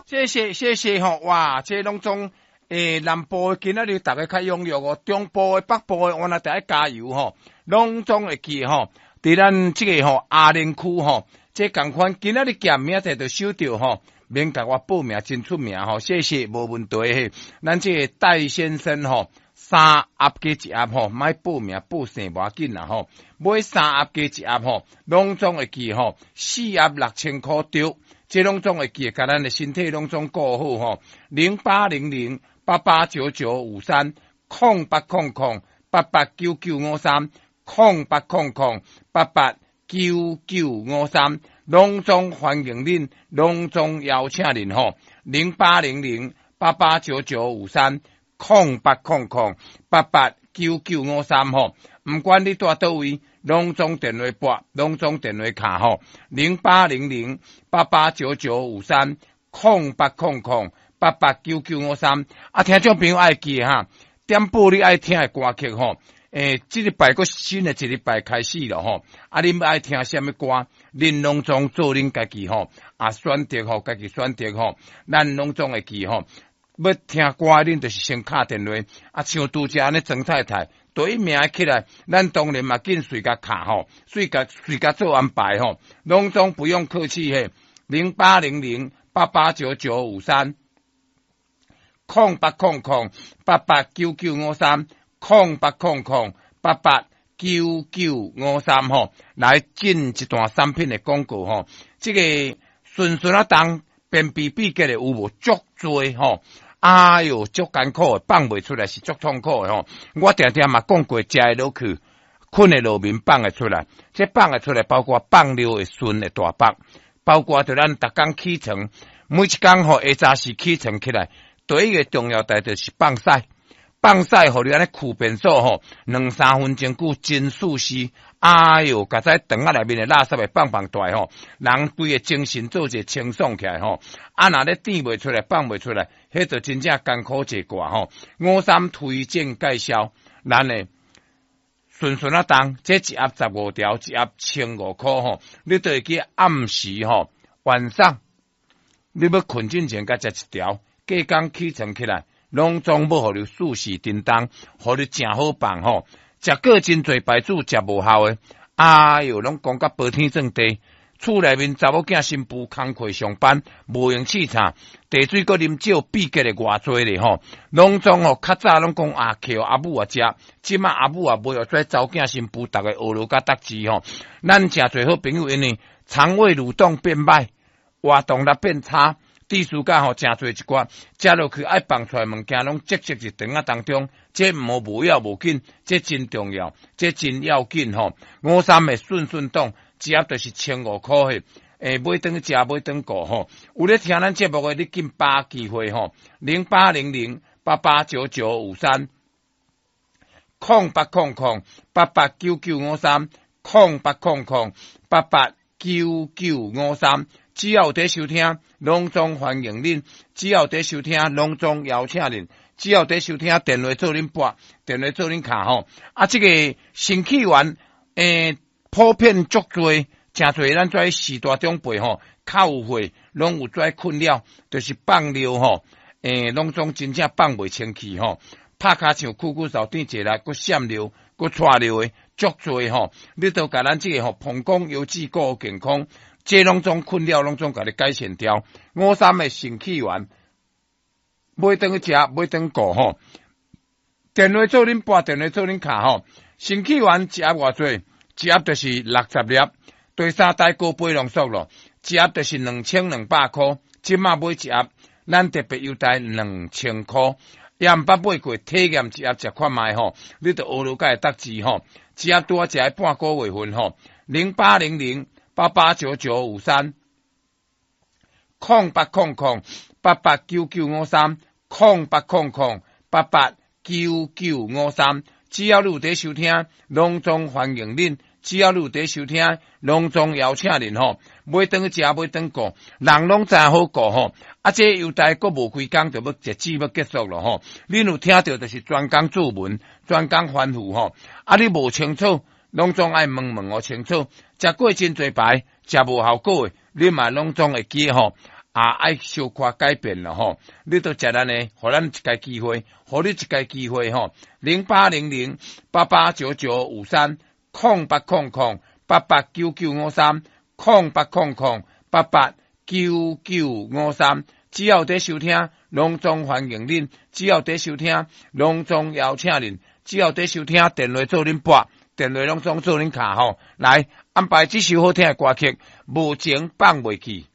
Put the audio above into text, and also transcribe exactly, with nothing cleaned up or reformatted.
谢谢谢谢吼，哇，这拢总诶南部的今仔日大家较踊跃哦，中部的北部的我那得加油吼，拢总会记吼，伫咱这个吼阿联区吼，这共款今仔日见明仔就收到吼，免甲我报名真出名吼，谢谢无问题嘿，咱这个戴先生吼。三盒加一盒吼，莫报名报生无要紧啦吼，买三盒加一盒吼，拢总会记吼，四盒六千块丢，这拢总会记，甲咱的身体拢总顾好吼。零八零零八八九九五三空八空空八八九九五三空八空空八八九九五三，拢总欢迎恁，拢总邀请恁吼。零八零零八八九九五三。空八空空八八九九五三吼，唔管你住倒位，拢总电话拨，拢总电话卡吼，零八零零八八九九五三空八空空八八九九五三。啊，听众朋友爱记哈，点播你爱听的歌曲吼，诶，这礼拜个新的一礼拜开始了吼，啊，恁爱听什么歌，恁拢总做恁家己吼，啊，选择吼，家己选择吼，咱拢总会记吼。要听歌，恁就是先敲电话，啊，像拄则安尼曾太太，对名起来，咱当然嘛紧随甲敲吼，随甲随甲做安排吼，拢总不用客气嘿，零八零零八八九九五三，空八空空八八九九五三，空八空空八八九九五三吼，来进一段产品的广告吼，这个顺顺啊当变比比个的有无足多吼？哎哟，足艰苦的，放袂出来是足痛苦的吼。我常常嘛讲过，食的落去，困的路面放会出来，这放会出来，包括放尿的顺的大腹，包括着咱逐工起床，每一工吼下早时起床起来，第一个重要代就是放屎，放屎互你安尼苦便所吼，两三分钟久真舒适。哎哟，甲在肠仔内面的垃圾会放放大吼，人规个精神做者清爽起来吼。啊，若咧甜袂出来，放袂出来，迄就真正艰苦一寡吼。五三推荐介绍，咱诶顺顺啊当，这一盒十五条，一盒千五块吼。你都会记暗时吼，晚上你要困进前，甲食一条，隔工起床起来，拢总要互你舒适叮当，互你正好放吼。食过真侪牌子食无效诶，哎哟，拢讲甲保天正地。厝内面查某囝新妇工课上班，无用气茶，茶水搁啉少，比价咧偌济咧吼。拢总吼较早拢讲啊，摕阿母啊食，即马阿母啊袂有跩查某囝新妇，逐个学落甲得志吼。咱诚侪好朋友因为肠胃蠕动变歹，活动力变差。地暑假吼，诚侪一寡食落去爱放出来物件，拢积积伫肠仔当中，这毋好无要无紧，这真重要，这真要紧吼。五三的顺顺动，一盒就是千五块嘿，诶，买顿食，买顿过吼。有咧听咱节目的，你紧把握机会吼，零八零零八八九九五三，空八空空八八九九五三，空八空空八八九九五三。只要有在收听，拢总欢迎恁；只要有在收听，拢总邀请恁；只要有在收听，电话做恁拨，电话做恁卡吼。啊，这个新气源诶，普遍足多，诚侪咱在四大长辈吼，较有会拢有在困扰，就是放尿吼，诶，拢总真正放袂清气吼。拍骹像酷酷扫地起来，佮闪尿，佮带尿诶，足多吼。你都甲咱这个吼，膀胱油脂够健康。这拢总困扰，拢总甲你改善掉。五三的新气源，买顿去食，买顿过吼。电话做恁拨，电话做恁卡吼。新气源一盒偌济？一盒就是六十粒，第三代高杯浓缩咯。一盒就是两千两百块，即马买一盒，咱特别优待两千块。也毋捌买过，体验一盒食看卖吼，你着学了解得志吼。一盒拄啊食半个月份吼，零八零零。八八九九五三，空八空空八八九九五三，空八空空八八九九五三。只要你有在收听，拢总欢迎恁；只要你有在收听，拢总邀请恁吼。买顿食，买顿过，人拢真好过吼。啊，这优待阁无几工就要日子要结束了吼。恁有听到就是专工注文，专工吩咐吼。啊，你无清楚？拢总爱问问我清楚，食过真侪排，食无效果诶，你嘛拢总会记吼。 啊爱小可改变了吼，你都食咱呢，互咱一个机会，互你一个机会吼，零八零零八八九九五三空八空空八八九九五三空八空空八八九九五三，只要在收听，隆重欢迎恁；只要在收听，隆重邀请恁；只要在收听，电话做恁拨，电话隆重做恁卡吼，来安排这首好听的歌曲，无情放袂去。